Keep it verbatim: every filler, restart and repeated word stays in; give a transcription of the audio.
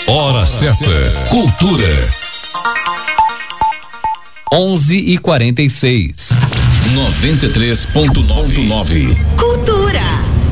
Hora certa. Cultura. onze e quarenta e seis. noventa e três ponto nove. Cultura.